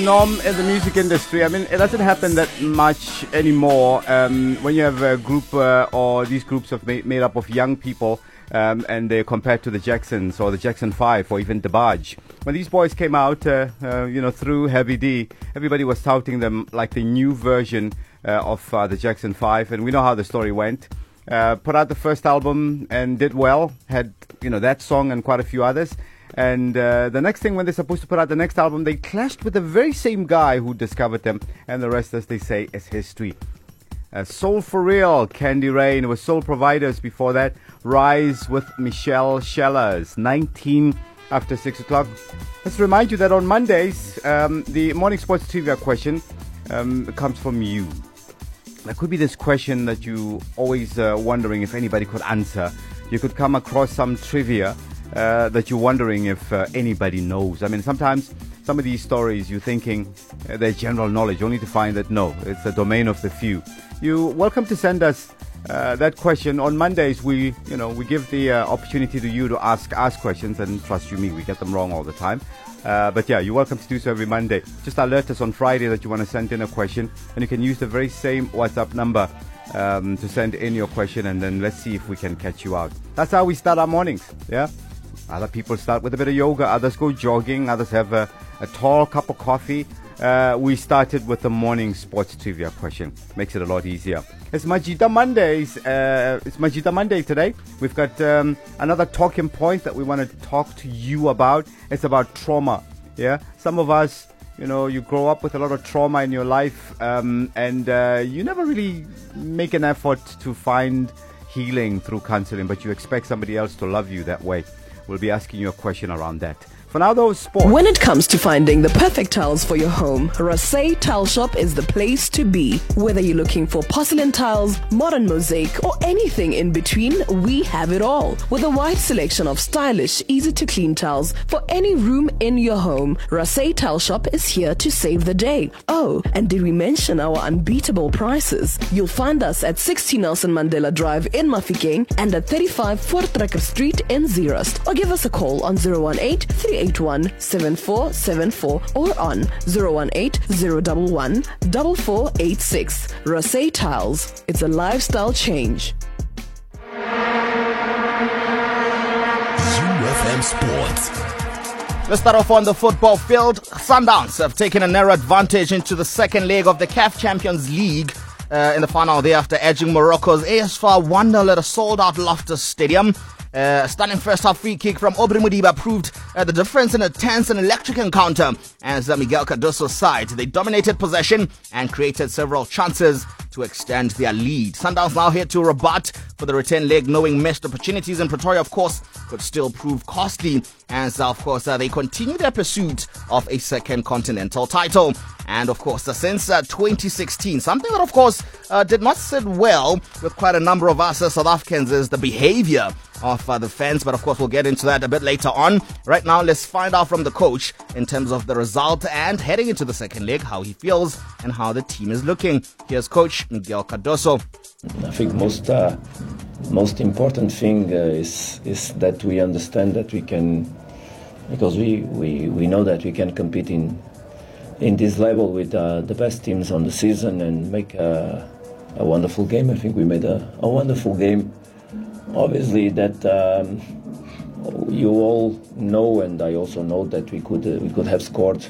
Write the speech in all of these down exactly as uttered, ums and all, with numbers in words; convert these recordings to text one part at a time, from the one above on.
Norm in the music industry, I mean, it doesn't happen that much anymore um, when you have a group uh, or these groups of made, made up of young people um, and they're compared to the Jacksons or the Jackson five or even DeBarge. When these boys came out, uh, uh, you know, through Heavy D, everybody was touting them like the new version uh, of uh, the Jackson five, and we know how the story went. Uh, put out the first album and did well, had, you know, that song and quite a few others. And uh, the next thing, when they're supposed to put out the next album, they clashed with the very same guy who discovered them. And the rest, as they say, is history. Uh, Soul for Real, Candy Rain was Soul Providers before that. Rise with Michelle Schellers, nineteen after six o'clock. Let's remind you that on Mondays, um, the morning sports trivia question um, comes from you. There could be this question that you always uh, wondering if anybody could answer. You could come across some trivia Uh, that you're wondering if uh, anybody knows. I mean, sometimes some of these stories you're thinking uh, they're general knowledge, only to find that no, it's the domain of the few. You're welcome to send us uh, that question. On Mondays, we, you know, we give the uh, opportunity to you to ask us questions, and trust you me, we get them wrong all the time. Uh, but yeah, you're welcome to do so every Monday. Just alert us on Friday that you want to send in a question, and you can use the very same WhatsApp number um, to send in your question, and then let's see if we can catch you out. That's how we start our mornings, yeah? Other people start with a bit of yoga, others go jogging, others have a, a tall cup of coffee. Uh, we started with the morning sports trivia question. Makes it a lot easier. It's Majida Mondays. Uh, it's Majida Monday today. We've got um, another talking point that we want to talk to you about. It's about trauma. Yeah, some of us, you know, you grow up with a lot of trauma in your life, um, and uh, you never really make an effort to find healing through counseling, but you expect somebody else to love you that way. We'll be asking you a question around that. For now, though, sports. When it comes to finding the perfect tiles for your home, Rasay Tile Shop is the place to be. Whether you're looking for porcelain tiles, modern mosaic, or anything in between, we have it all. With a wide selection of stylish, easy-to-clean tiles for any room in your home, Rasay Tile Shop is here to save the day. Oh, and did we mention our unbeatable prices? You'll find us at sixty Nelson Mandela Drive in Mafikeng and at thirty-five Voortrekker Street in Zeerust. Or give us a call on zero one eight, three eight one, seven four seven four or on zero one eight, zero one one, four four eight six. Rasay Tiles. It's a lifestyle change. U F M Sports. Let's start off on the football field. Sundowns have taken a narrow advantage into the second leg of the C A F Champions League uh, in the final day after edging Morocco's A S F A one nil at a sold-out Loftus Stadium. Uh, a stunning first-half free kick from Aubrey Mudiba proved uh, the difference in a tense and electric encounter as uh, Miguel Cardoso's side. They dominated possession and created several chances to extend their lead. Sundowns now head to Rabat for the return leg, knowing missed opportunities in Pretoria, of course, could still prove costly as, uh, of course, uh, they continue their pursuit of a second continental title. And, of course, uh, since uh, twenty sixteen, something that, of course, uh, did not sit well with quite a number of us as South Africans is the behavior of uh, the fans. But, of course, we'll get into that a bit later on. Right now, let's find out from the coach in terms of the result and heading into the second leg, how he feels and how the team is looking. Here's Coach Miguel Cardoso. I think most uh, most important thing uh, is is that we understand that we can, because we, we, we know that we can compete in in this level with uh, the best teams on the season and make a, a wonderful game. I think we made a, a wonderful game. Obviously, that um, you all know, and I also know that we could uh, we could have scored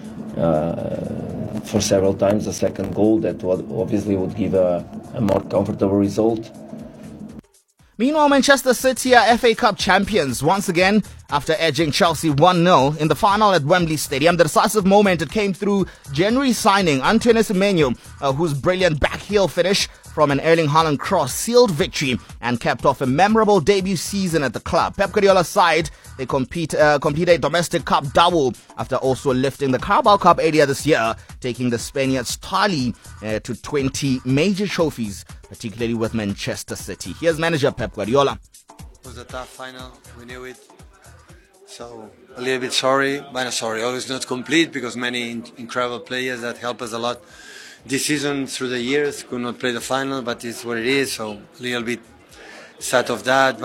uh, for several times a second goal. That would obviously would give a, a more comfortable result. Meanwhile, Manchester City are F A Cup champions once again after edging Chelsea one nil in the final at Wembley Stadium. The decisive moment, it came through January signing Antoine Semenyo, uh, whose brilliant backheel finish from an Erling Haaland cross sealed victory and capped off a memorable debut season at the club. Pep Guardiola's side, they compete, uh, complete a domestic cup double after also lifting the Carabao Cup earlier this year, taking the Spaniards' tally uh, to twenty major trophies, particularly with Manchester City. Here's manager Pep Guardiola. It was a tough final, we knew it. So a little bit sorry, but not sorry. Always not complete because many in- incredible players that help us a lot this season through the years could not play the final, but it's what it is. So a little bit sad of that.